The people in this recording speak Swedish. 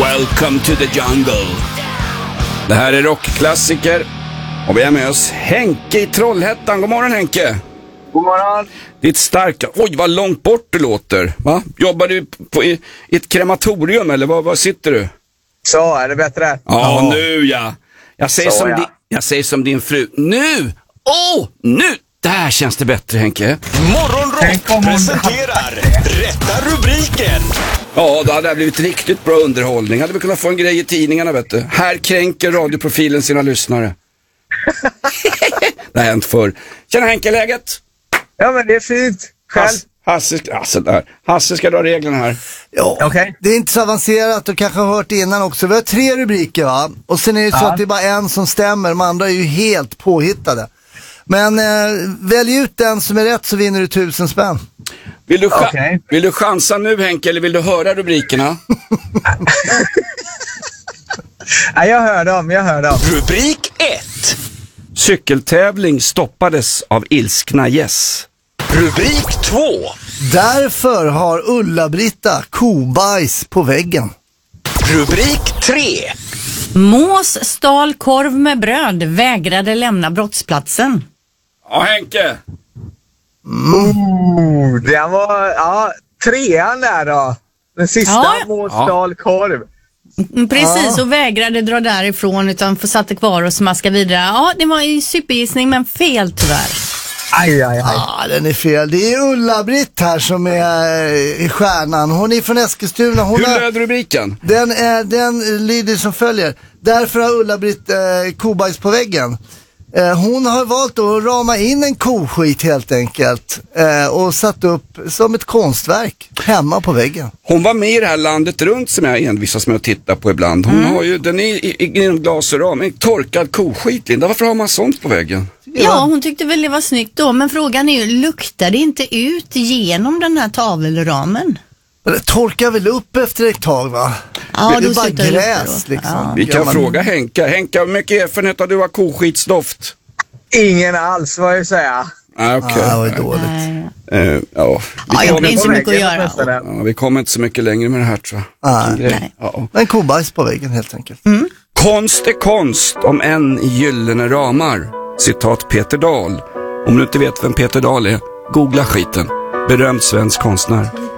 Welcome to the jungle. Det här är rockklassiker. Och vi är med oss Henke i Trollhättan. God morgon Henke. God morgon. Ditt starka... Oj, vad långt bort du låter. Va? Jobbar du i ett krematorium eller var sitter du? Så, är det bättre? Ja, nu ja. Jag säger som din fru. Nu! Nu! Där känns det bättre, Henke. Morgonrock presenterar rätta rubriken. Ja, då hade det blivit riktigt bra underhållning. Hade vi kunnat få en grej i tidningarna, vet du. Här kränker radioprofilen sina lyssnare. Det har hänt förr. Tjena Henke, läget? Ja, men det är fint. Själv? Hasse ska dra reglerna här. Ja, Okej. Det är inte så avancerat och kanske har hört innan också. Vi har 3 rubriker, va? Och sen är det så att det är bara en som stämmer. De andra är ju helt påhittade. Men välj ut den som är rätt så vinner du 1000 spänn. Vill du chansa nu Henke eller vill du höra rubrikerna? Nej, jag hör dem. Rubrik 1. Cykeltävling stoppades av ilskna gäss. Rubrik 2. Därför har Ulla-Britta kobajs på väggen. Rubrik 3. Mås stal korv med bröd, vägrade lämna brottsplatsen. Ja, Henke. Den var, trean där då. Den sista, Mås stal korv. Precis, och vägrade dra därifrån utan satte kvar och smaska vidare. Ja, det var ju supergissning men fel tyvärr. Aj. Ja, den är fel. Det är Ulla-Britt här som är stjärnan. Hon är från Eskilstuna. Hur löd rubriken? Den lyder som följer. Därför har Ulla-Britt kobajs på väggen. Hon har valt att rama in en koskit helt enkelt och satt upp som ett konstverk hemma på väggen. Hon var med i det här landet runt som jag envisas med att titta på ibland. Hon har ju, den är i en glas och ram, en torkad koskit, Linda. Varför har man sånt på väggen? Ja, hon tyckte väl det var snyggt då, men frågan är ju, luktar det inte ut genom den här tavelramen? Det torkar väl upp efter ett tag, va? Ja, det är bara gräs liksom. Ja. Vi kan fråga Henka. Henka, hur mycket erfarenhet har du av koskitsdoft? Ingen alls, vad jag säga. Okej. Det var dåligt. Jag har inte så mycket att göra. Vi kommer inte så mycket längre med det här, tror jag. Nej. En kobajs på väggen helt enkelt. Konst är konst om än i gyllene ramar. Citat Peter Dahl. Om du inte vet vem Peter Dahl är, googla skiten. Berömd svensk konstnär.